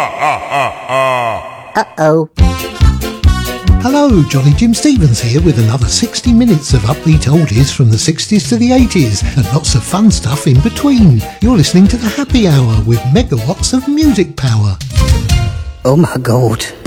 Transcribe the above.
Uh-oh. Hello, Jolly Jim Stevens here with another 60 minutes of upbeat oldies from the 60s to the 80s and lots of fun stuff in between. You're listening to The Happy Hour with megawatts of music power. Oh my God.